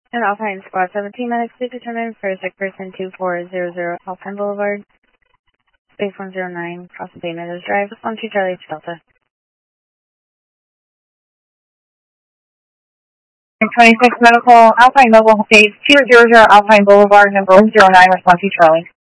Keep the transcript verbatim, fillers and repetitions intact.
And Alpine Squad seventeen, medics please determine for sick person two four zero zero Alpine Boulevard, space one zero nine, cross Bay Meadows Drive, one two Charlie to Delta. twenty-six Medical, Alpine Mobile, space two zero zero Alpine Boulevard, number one zero nine, response to Charlie.